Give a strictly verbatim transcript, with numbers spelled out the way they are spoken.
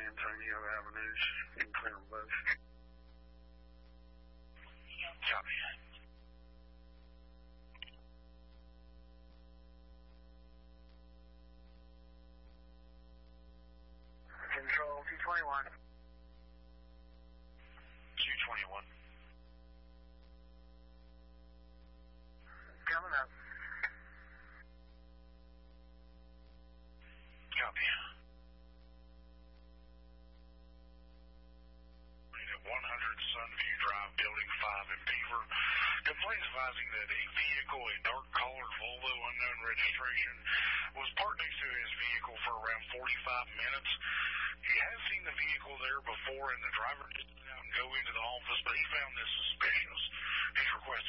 Antonio Avenues in Clearbush. Copy. Control two twenty-one. two twenty-one. Coming up. Copy. At one hundred Sunview Drive, Building five in Beaver. Complaints advising that a vehicle, a dark-colored Volvo unknown registration, was parked next to his vehicle for around forty-five minutes. He has seen the vehicle there before, and the driver did get out and go into the office, but he found this suspicious. He's requesting